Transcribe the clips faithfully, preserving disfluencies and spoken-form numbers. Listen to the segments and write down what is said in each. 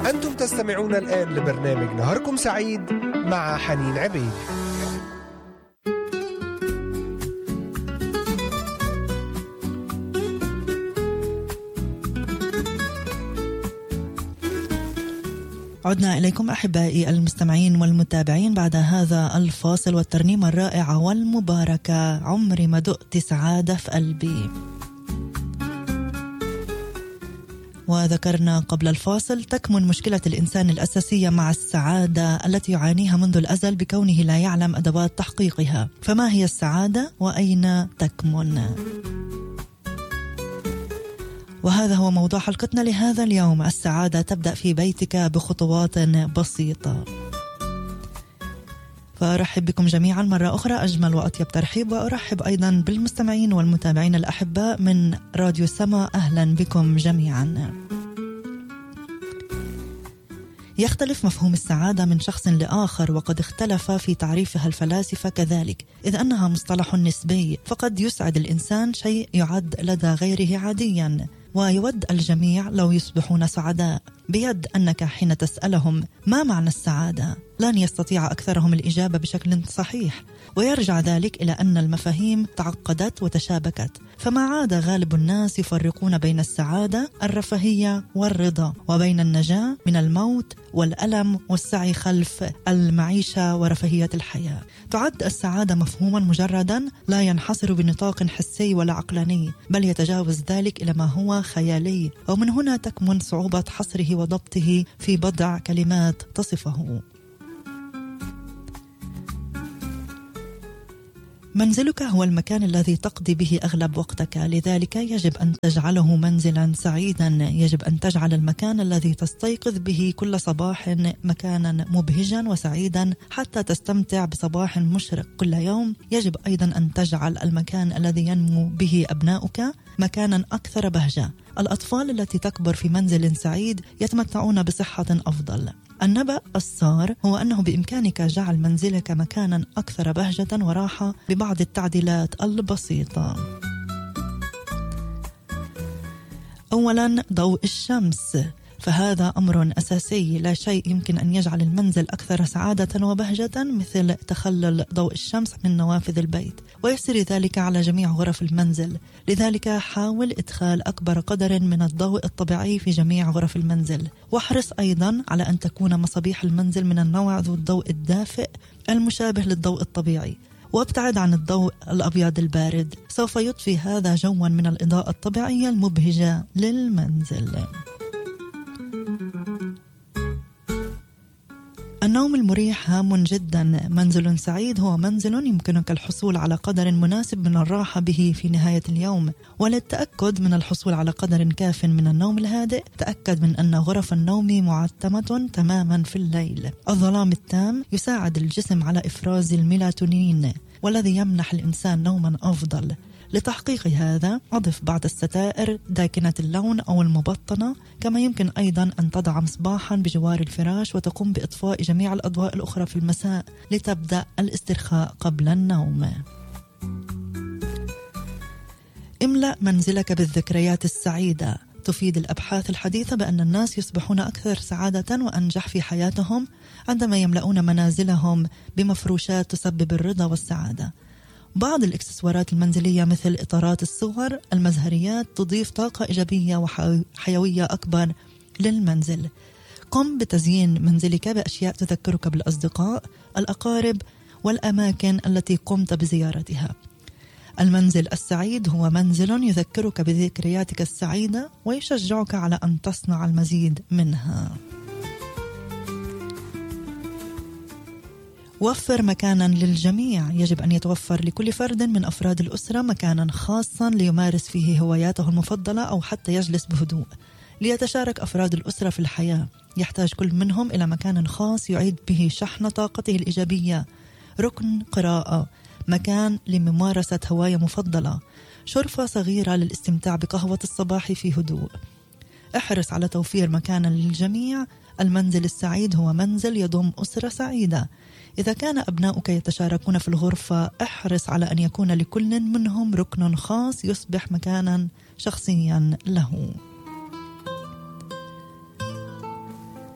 أنتم تستمعون الآن لبرنامج نهاركم سعيد مع حنين عبيد. عدنا إليكم أحبائي المستمعين والمتابعين بعد هذا الفاصل والترنيمة الرائعة والمباركة عمري ما دقت سعادة في قلبي. وذكرنا قبل الفاصل تكمن مشكلة الإنسان الأساسية مع السعادة التي يعانيها منذ الأزل بكونه لا يعلم أدوات تحقيقها. فما هي السعادة وأين تكمن؟ وهذا هو موضوع حلقتنا لهذا اليوم. السعادة تبدأ في بيتك بخطوات بسيطة. فأرحب بكم جميعا مرة أخرى أجمل وأطيب ترحيب، وأرحب أيضا بالمستمعين والمتابعين الأحباء من راديو سما. أهلا بكم جميعا. يختلف مفهوم السعادة من شخص لآخر، وقد اختلف في تعريفها الفلاسفة كذلك، إذ أنها مصطلح نسبي، فقد يسعد الإنسان شيء يعد لدى غيره عاديا، ويود الجميع لو يصبحون سعداء. بيد أنك حين تسألهم ما معنى السعادة لن يستطيع أكثرهم الإجابة بشكل صحيح، ويرجع ذلك إلى أن المفاهيم تعقدت وتشابكت، فما عاد غالب الناس يفرقون بين السعادة الرفاهية والرضا، وبين النجاة من الموت والألم والسعي خلف المعيشة ورفاهية الحياة. تعد السعادة مفهوما مجردا لا ينحصر بنطاق حسي ولا عقلاني، بل يتجاوز ذلك إلى ما هو خيالي، ومن هنا تكمن صعوبة حصره وضبطه في بضع كلمات تصفه. منزلك هو المكان الذي تقضي به أغلب وقتك، لذلك يجب أن تجعله منزلا سعيدا. يجب أن تجعل المكان الذي تستيقظ به كل صباح مكانا مبهجا وسعيدا حتى تستمتع بصباح مشرق كل يوم. يجب أيضا أن تجعل المكان الذي ينمو به أبناؤك مكانا أكثر بهجة. الأطفال التي تكبر في منزل سعيد يتمتعون بصحة أفضل. النبأ السار هو أنه بإمكانك جعل منزلك مكانا أكثر بهجة وراحة ببعض التعديلات البسيطة. أولا، ضوء الشمس، فهذا أمر أساسي. لا شيء يمكن أن يجعل المنزل أكثر سعادة وبهجة مثل تخلل ضوء الشمس من نوافذ البيت، ويسري ذلك على جميع غرف المنزل. لذلك حاول إدخال أكبر قدر من الضوء الطبيعي في جميع غرف المنزل، واحرص أيضا على أن تكون مصابيح المنزل من النوع ذو الضوء الدافئ المشابه للضوء الطبيعي، وابتعد عن الضوء الأبيض البارد، سوف يضفي هذا جوا من الإضاءة الطبيعية المبهجة للمنزل. النوم المريح هام جدا. منزل سعيد هو منزل يمكنك الحصول على قدر مناسب من الراحة به في نهاية اليوم، وللتأكد من الحصول على قدر كاف من النوم الهادئ تأكد من أن غرف النوم معتمة تماما في الليل. الظلام التام يساعد الجسم على إفراز الميلاتونين، والذي يمنح الإنسان نوما أفضل. لتحقيق هذا أضف بعض الستائر داكنة اللون أو المبطنة، كما يمكن أيضا أن تضع مصباحا بجوار الفراش وتقوم بإطفاء جميع الأضواء الأخرى في المساء لتبدأ الاسترخاء قبل النوم. املأ منزلك بالذكريات السعيدة. تفيد الأبحاث الحديثة بأن الناس يصبحون أكثر سعادة وأنجح في حياتهم عندما يملؤون منازلهم بمفروشات تسبب الرضا والسعادة. بعض الإكسسوارات المنزلية مثل إطارات الصور المزهريات تضيف طاقة إيجابية وحيوية أكبر للمنزل. قم بتزيين منزلك بأشياء تذكرك بالأصدقاء، الأقارب والأماكن التي قمت بزيارتها. المنزل السعيد هو منزل يذكرك بذكرياتك السعيدة ويشجعك على أن تصنع المزيد منها. وفر مكانا للجميع. يجب أن يتوفر لكل فرد من أفراد الأسرة مكانا خاصا ليمارس فيه هواياته المفضلة أو حتى يجلس بهدوء. ليتشارك أفراد الأسرة في الحياة، يحتاج كل منهم إلى مكان خاص يعيد به شحن طاقته الإيجابية. ركن قراءة، مكان لممارسة هواية مفضلة، شرفة صغيرة للاستمتاع بقهوة الصباح في هدوء. احرص على توفير مكانا للجميع. المنزل السعيد هو منزل يضم أسرة سعيدة. إذا كان أبناؤك يتشاركون في الغرفة، احرص على أن يكون لكل منهم ركن خاص يصبح مكانا شخصيا له.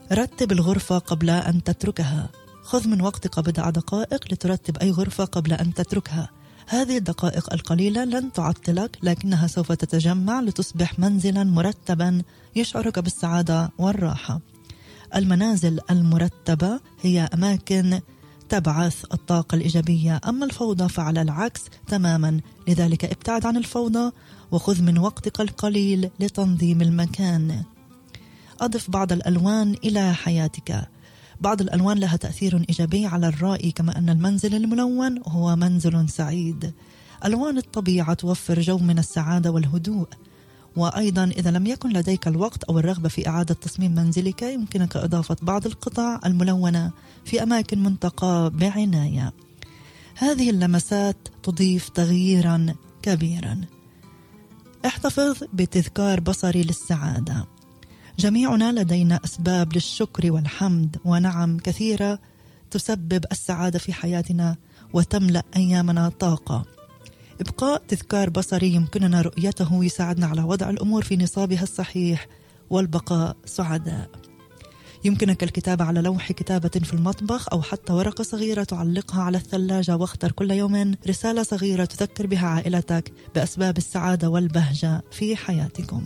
رتب الغرفة قبل أن تتركها. خذ من وقتك بضع دقائق لترتب أي غرفة قبل أن تتركها. هذه الدقائق القليلة لن تعطلك، لكنها سوف تتجمع لتصبح منزلا مرتبا يشعرك بالسعادة والراحة. المنازل المرتبة هي أماكن تبعث الطاقة الإيجابية، أما الفوضى فعلى العكس تماما. لذلك ابتعد عن الفوضى وخذ من وقتك القليل لتنظيم المكان. أضف بعض الألوان إلى حياتك. بعض الألوان لها تأثير إيجابي على الرأي، كما أن المنزل الملون هو منزل سعيد. ألوان الطبيعة توفر جو من السعادة والهدوء. وأيضا إذا لم يكن لديك الوقت أو الرغبة في إعادة تصميم منزلك، يمكنك إضافة بعض القطع الملونة في أماكن منتقاة بعناية. هذه اللمسات تضيف تغييرا كبيرا. احتفظ بتذكار بصري للسعادة. جميعنا لدينا أسباب للشكر والحمد، ونعم كثيرة تسبب السعادة في حياتنا وتملأ أيامنا طاقة. إبقاء تذكار بصري يمكننا رؤيته يساعدنا على وضع الأمور في نصابها الصحيح والبقاء سعداء. يمكنك الكتابة على لوح كتابة في المطبخ أو حتى ورقة صغيرة تعلقها على الثلاجة، واختر كل يوم رسالة صغيرة تذكر بها عائلتك بأسباب السعادة والبهجة في حياتكم.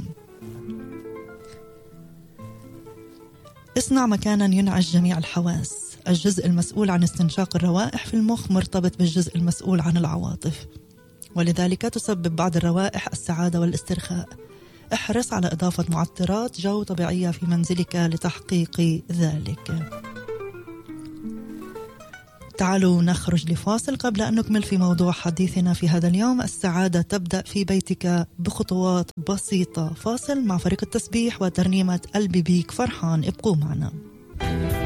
اصنع مكانا ينعش جميع الحواس. الجزء المسؤول عن استنشاق الروائح في المخ مرتبط بالجزء المسؤول عن العواطف، ولذلك تسبب بعض الروائح السعادة والاسترخاء. احرص على إضافة معطرات جو طبيعية في منزلك لتحقيق ذلك. تعالوا نخرج لفاصل قبل أن نكمل في موضوع حديثنا في هذا اليوم. السعادة تبدأ في بيتك بخطوات بسيطة. فاصل مع فريق التسبيح وترنيمة قلبي بيك فرحان. ابقوا معنا.